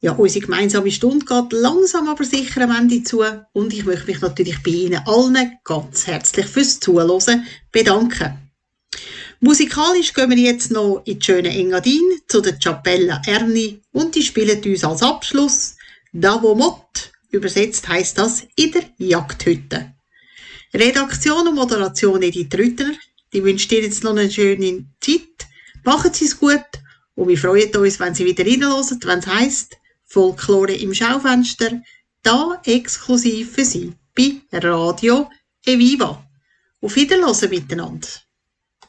Ja, unsere gemeinsame Stunde geht langsam aber sicher am Ende zu und ich möchte mich natürlich bei Ihnen allen ganz herzlich fürs Zuhören bedanken. Musikalisch gehen wir jetzt noch in die schöne Engadin zu der Cappella Erni und die spielen uns als Abschluss «Davo Mott», übersetzt heisst das «in der Jagdhütte». Redaktion und Moderation Edith Rüttner, die wünscht dir jetzt noch eine schöne Zeit, machen Sie es gut und wir freuen uns, wenn Sie wieder reinhören, wenn es heisst «Folklore im Schaufenster», da exklusiv für Sie bei Radio Eviva. Auf Wiederhören miteinander.